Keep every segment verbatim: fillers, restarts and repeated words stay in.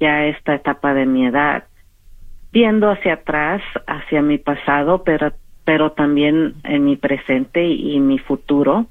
ya esta etapa de mi edad, viendo hacia atrás, hacia mi pasado, pero, pero también en mi presente y, y mi futuro.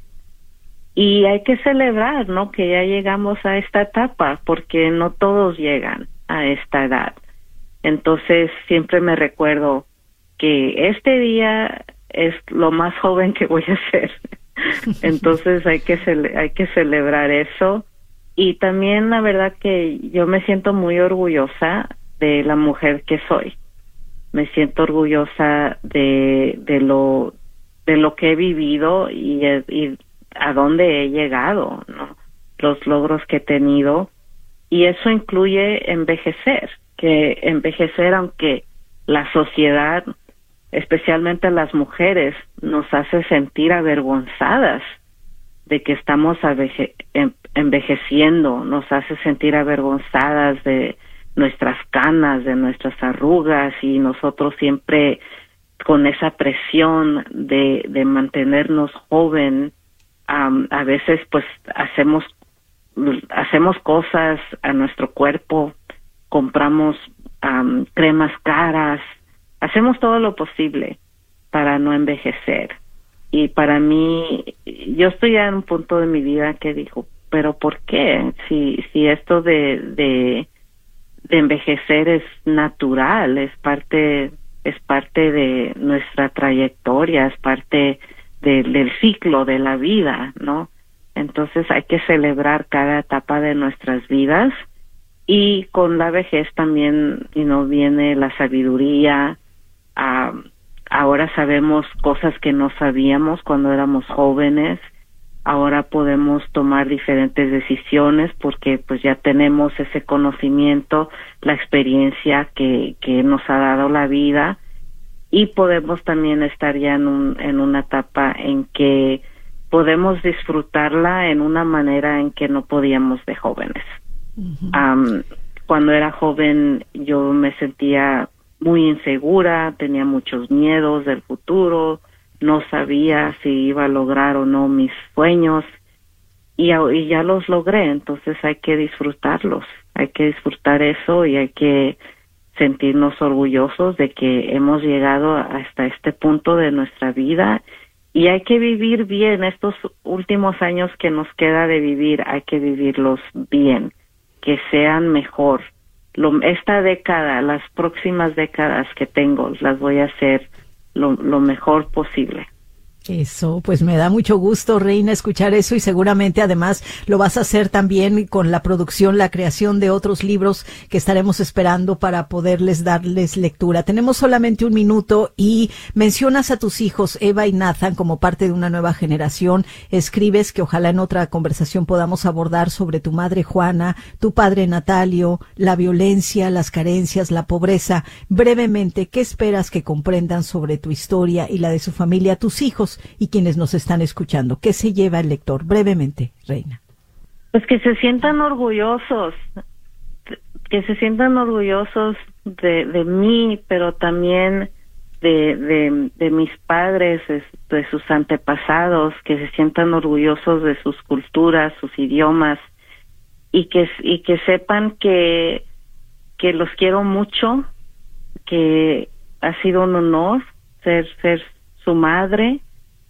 Y hay que celebrar, ¿no?, que ya llegamos a esta etapa, porque no todos llegan a esta edad. Entonces, siempre me recuerdo que este día es lo más joven que voy a ser. Entonces, hay que cele- hay que celebrar eso. Y también, la verdad que yo me siento muy orgullosa de la mujer que soy. Me siento orgullosa de, de lo, de lo que he vivido y, y a dónde he llegado, ¿no? Los logros que he tenido. Y eso incluye envejecer, que envejecer, aunque la sociedad, especialmente las mujeres, nos hace sentir avergonzadas de que estamos aveje- envejeciendo, nos hace sentir avergonzadas de nuestras canas, de nuestras arrugas, y nosotros siempre con esa presión de, de mantenernos joven, um, a veces pues hacemos hacemos cosas a nuestro cuerpo, compramos um, cremas caras, hacemos todo lo posible para no envejecer. Y para mí, yo estoy ya en un punto de mi vida que digo, pero ¿por qué? Si si esto de de, de envejecer es natural, es parte es parte de nuestra trayectoria, es parte de, del ciclo de la vida, ¿no? Entonces hay que celebrar cada etapa de nuestras vidas, y con la vejez también, you know, viene la sabiduría. Um, ahora sabemos cosas que no sabíamos cuando éramos jóvenes. Ahora podemos tomar diferentes decisiones porque pues ya tenemos ese conocimiento, la experiencia que, que nos ha dado la vida, y podemos también estar ya en un, en una etapa en que podemos disfrutarla en una manera en que no podíamos de jóvenes. Uh-huh. Um, cuando era joven yo me sentía muy insegura, tenía muchos miedos del futuro, no sabía si iba a lograr o no mis sueños, y, y ya los logré. Entonces hay que disfrutarlos, hay que disfrutar eso, y hay que sentirnos orgullosos de que hemos llegado hasta este punto de nuestra vida. Y hay que vivir bien estos últimos años que nos queda de vivir, hay que vivirlos bien, que sean mejor. Lo, esta década, las próximas décadas que tengo, las voy a hacer lo, lo mejor posible. Eso, pues me da mucho gusto, Reina, escuchar eso, y seguramente además lo vas a hacer también con la producción, la creación de otros libros que estaremos esperando para poderles darles lectura. Tenemos solamente un minuto y mencionas a tus hijos, Eva y Nathan, como parte de una nueva generación. Escribes que ojalá en otra conversación podamos abordar sobre tu madre Juana, tu padre Natalio, la violencia, las carencias, la pobreza. Brevemente, ¿qué esperas que comprendan sobre tu historia y la de su familia, tus hijos y quienes nos están escuchando? ¿Qué se lleva el lector? Brevemente, Reina. Pues que se sientan orgullosos, que se sientan orgullosos de, de mí, pero también de, de, de mis padres, de, de sus antepasados, que se sientan orgullosos de sus culturas, sus idiomas, y que, y que sepan que, que los quiero mucho, que ha sido un honor ser, ser su madre.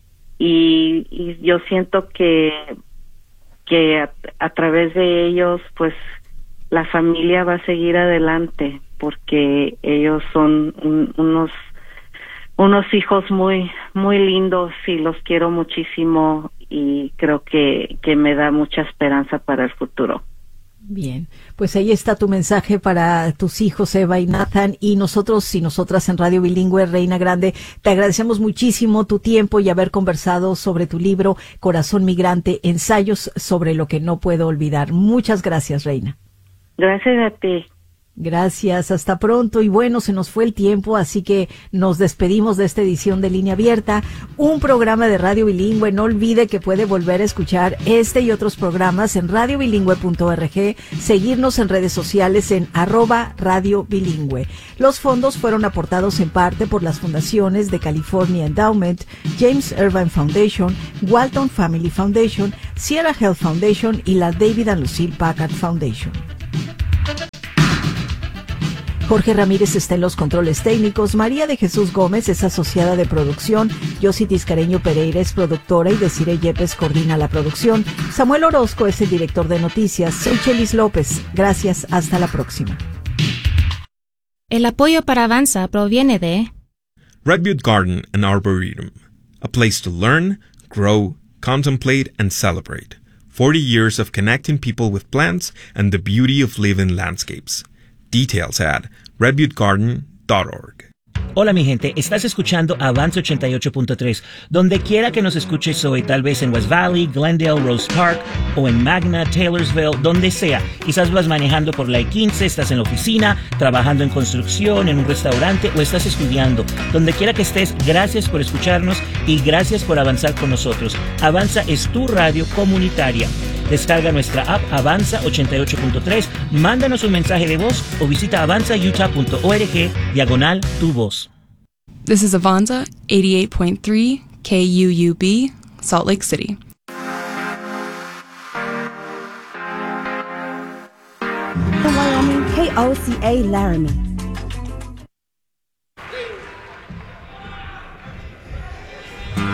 Y, y yo siento que que a, a través de ellos pues la familia va a seguir adelante, porque ellos son un, unos unos hijos muy muy lindos, y los quiero muchísimo, y creo que que me da mucha esperanza para el futuro. Bien, pues ahí está tu mensaje para tus hijos, Eva y Nathan, y nosotros y nosotras en Radio Bilingüe, Reina Grande, te agradecemos muchísimo tu tiempo y haber conversado sobre tu libro Corazón Migrante, ensayos sobre lo que no puedo olvidar. Muchas gracias, Reina. Gracias a ti. Gracias, hasta pronto. Y bueno, se nos fue el tiempo, así que nos despedimos de esta edición de Línea Abierta, un programa de Radio Bilingüe. No olvide que puede volver a escuchar este y otros programas en radio bilingüe punto org, seguirnos en redes sociales en arroba Radio Bilingüe. Los fondos fueron aportados en parte por las fundaciones de California Endowment, James Irvine Foundation, Walton Family Foundation, Sierra Health Foundation y la David and Lucille Packard Foundation. Jorge Ramírez está en los controles técnicos. María de Jesús Gómez es asociada de producción. Yossi Tiscareño Pereira es productora y Desiree Yepes coordina la producción. Samuel Orozco es el director de noticias. Soy Chelis López. Gracias. Hasta la próxima. El apoyo para Avanza proviene de Redwood Garden and Arboretum, a place to learn, grow, contemplate, and celebrate. forty years of connecting people with plants and the beauty of living landscapes. Details at redwood garden dot org. Hola mi gente, estás escuchando Avanza ochenta y ocho punto tres. Donde quiera que nos escuches hoy, tal vez en West Valley, Glendale, Rose Park o en Magna, Taylorsville, donde sea. Quizás vas manejando por la I quince, estás en la oficina, trabajando en construcción, en un restaurante o estás estudiando. Donde quiera que estés, gracias por escucharnos y gracias por avanzar con nosotros. Avanza es tu radio comunitaria. Descarga nuestra app Avanza ochenta y ocho punto tres, mándanos un mensaje de voz o visita avanza utah punto org diagonal tu voz. This is Avanza eighty-eight point three K U U B, Salt Lake City. In Wyoming, K O C A Laramie.